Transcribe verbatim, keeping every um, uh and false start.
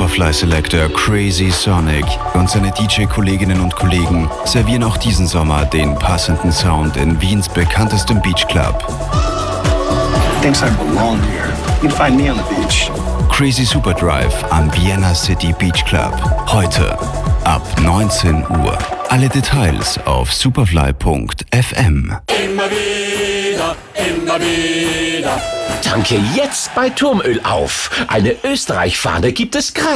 Superfly Selector Crazy Sonic und seine D J-Kolleginnen und Kollegen servieren auch diesen Sommer den passenden Sound in Wiens bekanntestem Beachclub. Thinks I belong here. You'd find me on the beach. Crazy Super Drive am Vienna City Beach Club. Heute ab neunzehn Uhr. Alle Details auf superfly punkt f m. Immer wieder, immer wieder. Tanke jetzt bei Turmöl auf. Eine Österreich-Fahne gibt es gratis.